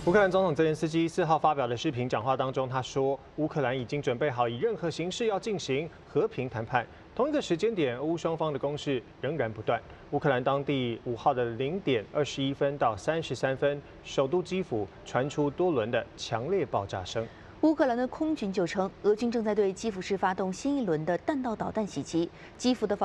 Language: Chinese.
乌克兰总统泽连斯基4号发表的视频讲话当中，他说，乌克兰已经准备好以任何形式要进行和平谈判。同一个时间点，俄乌双方的攻势仍然不断。乌克兰当地5号的0点21分到33分，首都基辅传出多轮的强烈爆炸声。 乌克兰的空军就称，俄军正在对基辅市发动新一轮的弹道导弹袭击，基辅的防